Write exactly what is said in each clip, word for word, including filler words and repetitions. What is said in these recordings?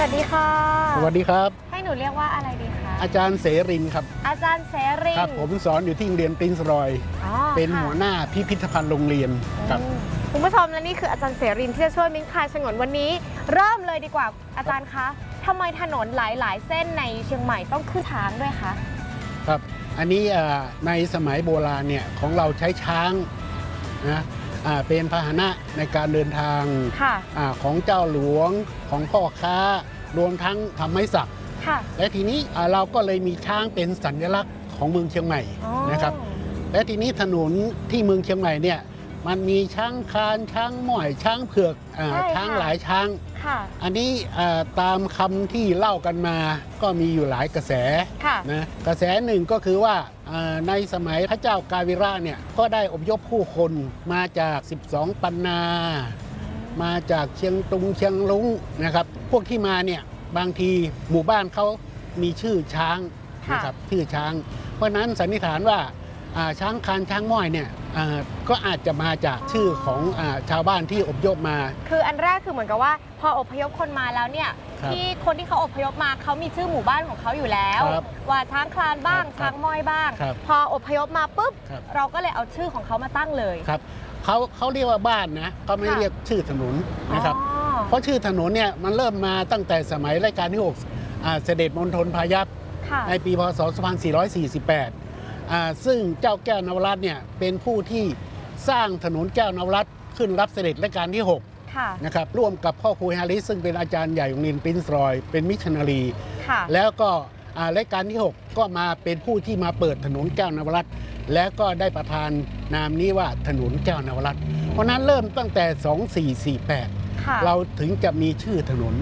วัสดีค่ะสวัสดีครับให้หนูเรียกว่าอะไรดีคะอาจารย์เสรินครับอาจารย์เสรินครับผมสอนอยู่ที่โรงเรียนปรินซ์รอยเป็นหัวหน้าพิพิธภัณฑ์โรงเรียนครับคุณผู้ชมและนี่คืออาจารย์เสรินที่จะช่วยมิ้งคลายฉงนวันนี้เริ่มเลยดีกว่าอาจารย์คะทำไมถนนหลายๆเส้นในเชียงใหม่ต้องขึ้นช้างด้วยคะครับอันนี้ในสมัยโบราณเนี่ยของเราใช้ช้างนะเป็นพาหนะในการเดินทางของเจ้าหลวงของพ่อค้ารวมทั้งทำไม้สักและทีนี้เราก็เลยมีช้างเป็นสัญลักษณ์ของเมืองเชียงใหม่นะครับและทีนี้ถนนที่เมืองเชียงใหม่เนี่ยมันมีช้างคานช้างหม่อยช้างเผือกช้างหลายช้างอันนี้ตามคำที่เล่ากันมาก็มีอยู่หลายกระแสนะกระแสหนึ่งก็คือว่าในสมัยพระเจ้ากาวิระเนี่ยก็ได้อพยพผู้คนมาจากสิบสองปันนามาจากเชียงตุงเชียงลุงนะครับพวกที่มาเนี่ยบางทีหมู่บ้านเขามีชื่อช้างนะครับชื่อช้างเพราะนั้นสันนิษฐานว่าช้างคานช้างม้อยเนี่ยก็อาจจะมาจากชื่อของชาวบ้านที่อพยพมาคืออันแรกคือเหมือนกับว่าพออพยพคนมาแล้วเนี่ยที่คนที่เขาอพยพมาเขามีชื่อหมู่บ้านของเขาอยู่แล้วว่าช้างคลานบ้างช้างม้อยบ้างพออพยพมาปุ๊บเราก็เลยเอาชื่อของเขามาตั้งเลยครับเขาเขาเรียกว่าบ้านนะเขาไม่เรียกชื่อถนนนะครับเพราะชื่อถนนเนี่ยมันเริ่มมาตั้งแต่สมัยรัชกาลที่หกเสด็จมณฑลพายัพในปีพศสองพันสี่ร้อยสี่สิบแปดซึ่งเจ้าแก้วนวรัตน์เนี่ยเป็นผู้ที่สร้างถนนแก้วนวรัตน์ขึ้นรับเสด็จรัชกาลที่หกนะครับร่วมกับพ่อครูฮาริสซึ่งเป็นอาจารย์ใหญ่ของโรงเรียนปรินซ์รอยเป็นมิชชันนารีแล้วก็รัชกาลที่หกก็มาเป็นผู้ที่มาเปิดถนนแก้วนวรัตน์และก็ได้ประทานนามนี้ว่าถนนแก้วนวรัตน์เพราะนั้นเริ่มตั้งแต่สองพันสี่ร้อยสี่สิบแปดเราถึงจะมีชื่อถนน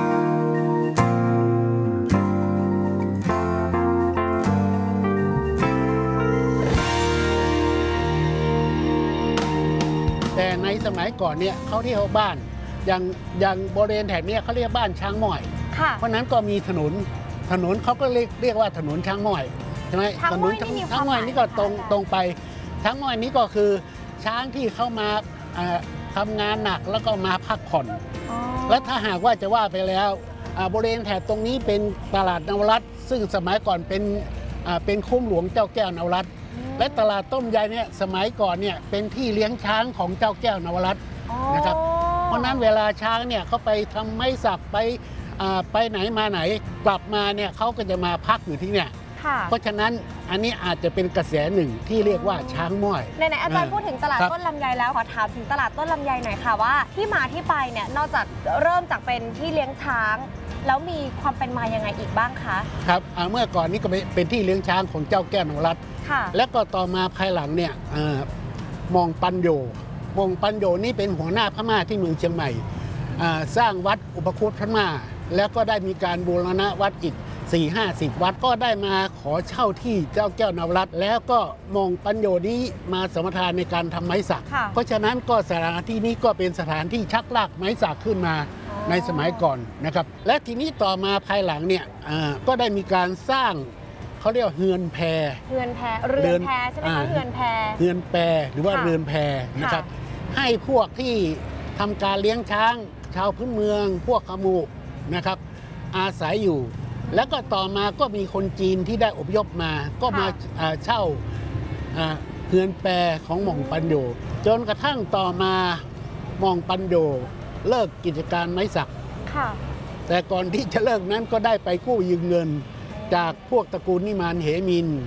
แต่ในสมัยก่อนเนี่ยเขาเรียกว่าบ้านอย่างอย่างบริเวณแถบนี้เขาเรียกบ้านช้างม้อยเพราะนั้นก็มีถนนถนนเขาก็เรียกเรียกว่าถนนช้างม้อยใช่ไหมถนนช้างม้อยนี่ก็ตรงตรงไปช้างม้อยนี้ก็คือช้างที่เข้ามาทำงานหนักแล้วก็มาพักผ่อนและถ้าหากว่าจะว่าไปแล้วบริเวณแถบตรงนี้เป็นตลาดนวรัตน์ซึ่งสมัยก่อนเป็นเป็นคุ้มหลวงเจ้าแก้วนวรัตน์และตลาดต้มยำเนี่ยสมัยก่อนเนี่ยเป็นที่เลี้ยงช้างของเจ้าแก้วนวรัตน์นะครับเพราะนั้นเวลาช้างเนี่ยเขาไปทำไม้สักไปไปไหนมาไหนกลับมาเนี่ยเขาก็จะมาพักอยู่ที่เนี่ยเพราะฉะนั้นอันนี้อาจจะเป็นกระแสหนึ่งที่เรียกว่าช้างม้อยไหนๆอาจารย์พูดถึงตลาดต้นลำไยแล้วขอถามถึงตลาดต้นลำไยหน่อยค่ะว่าที่มาที่ไปเนี่ยนอกจากเริ่มจากเป็นที่เลี้ยงช้างแล้วมีความเป็นมายังไงอีกบ้างคะครับเมื่อก่อนนี้ก็เป็นที่เลี้ยงช้างของเจ้าแก้วนวรัตน์และก็ต่อมาภายหลังเนี่ยมองปัญโยมองปัญโยนี่เป็นหัวหน้าพม่าที่เมืองเชียงใหม่สร้างวัดอุปคุตพม่าแล้วก็ได้มีการบูรณะวัดอีกสี่ห้าสิบวัดก็ได้มาขอเช่าที่เจ้าแก้วนวรัตน์แล้วก็มองปัญโยนี้มาสมทานในการทำไม้สักเพราะฉะนั้นก็สถานที่นี้ก็เป็นสถานที่ชักลากไม้สักขึ้นมาในสมัยก่อนนะครับและทีนี้ต่อมาภายหลังเนี่ยก็ได้มีการสร้างเขาเรียกว่าเฮือนแพเฮือนแพเรือนแพใช่ไหมคะเฮือนแพเฮือนแพหรือว่าเรือนแพนะครับให้พวกที่ทำการเลี้ยงช้างชาวพื้นเมืองพวกขมูนะครับอาศัยอยู่แล้วก็ต่อมาก็มีคนจีนที่ได้อพยพมาก็มาเช่าเฮือนแพของหม่องปัญโยจนกระทั่งต่อมาหม่องปัญโยเลิกกิจการไม้สักแต่ก่อนที่จะเลิกนั้นก็ได้ไปกู้ยืมเงินจากพวกตระกูลนิมานเหมิน